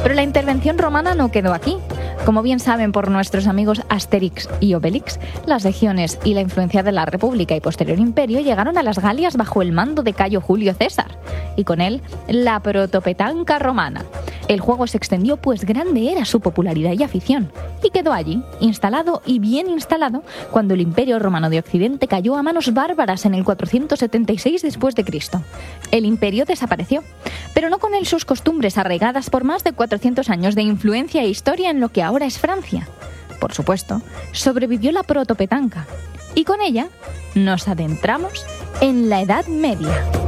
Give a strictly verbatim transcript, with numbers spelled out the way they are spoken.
Pero la intervención romana no quedó aquí. Como bien saben por nuestros amigos Asterix y Obelix, las legiones y la influencia de la República y posterior imperio llegaron a las Galias bajo el mando de Cayo Julio César, y con él la protopetanca romana. El juego se extendió pues grande era su popularidad y afición, y quedó allí, instalado y bien instalado, cuando el Imperio Romano de Occidente cayó a manos bárbaras en el cuatrocientos setenta y seis después de Cristo. El imperio desapareció, pero no con él sus costumbres arraigadas por más de cuatrocientos años de influencia e historia en lo que ahora es Francia. Por supuesto, sobrevivió la protopetanca, y con ella nos adentramos en la Edad Media.